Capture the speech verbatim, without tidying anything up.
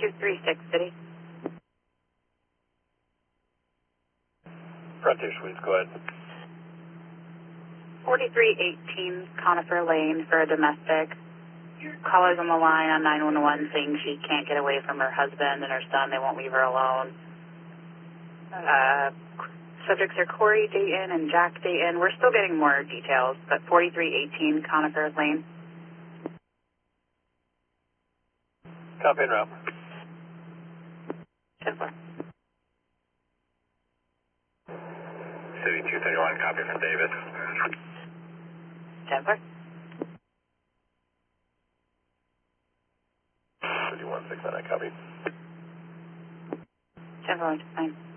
two three six, City. Frontier Suites, go ahead. forty-three eighteen Conifer Lane for a domestic. Caller's on the line on nine one one saying she can't get away from her husband and her son. They won't leave her alone. Uh, subjects are Corey Dayton and Jack Dayton. We're still getting more details, but forty-three eighteen Conifer Lane. Copy and route. ten four. City two thirty-one, copy from Davis. ten four. City one six nine, copy. ten four, nine.